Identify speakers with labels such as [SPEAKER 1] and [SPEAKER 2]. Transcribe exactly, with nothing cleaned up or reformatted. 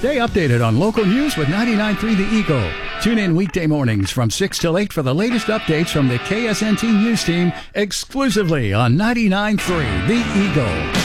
[SPEAKER 1] Stay updated on local news with ninety-nine point three The Eagle. Tune in weekday mornings from six till eight for the latest updates from the K S N T News Team exclusively on ninety-nine point three The Eagle.